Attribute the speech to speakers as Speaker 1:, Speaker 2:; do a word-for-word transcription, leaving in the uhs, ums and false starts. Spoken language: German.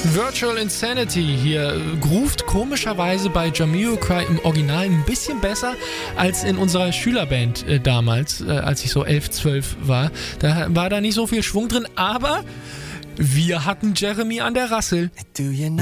Speaker 1: Virtual Insanity hier groovt komischerweise bei Jamiroquai im Original ein bisschen besser als in unserer Schülerband äh, damals, äh, als ich so elf, zwölf war. Da war da nicht so viel Schwung drin, aber wir hatten Jeremy an der Rassel.
Speaker 2: Do you know